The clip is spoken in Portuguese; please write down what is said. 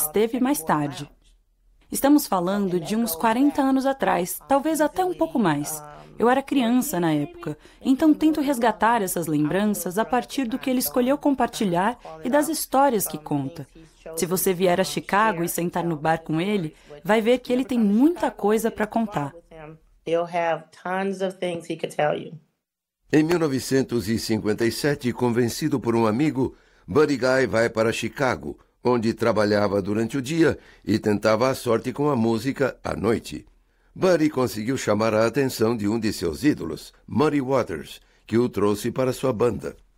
esteve mais tarde. Estamos falando de uns 40 anos atrás, talvez até um pouco mais. Eu era criança na época, então tento resgatar essas lembranças a partir do que ele escolheu compartilhar e das histórias que conta. Se você vier a Chicago e sentar no bar com ele, vai ver que ele tem muita coisa para contar. Em 1957, convencido por um amigo, Buddy Guy vai para Chicago, onde trabalhava durante o dia e tentava a sorte com a música à noite. Buddy conseguiu chamar a atenção de um de seus ídolos, Muddy Waters, que o trouxe para sua banda.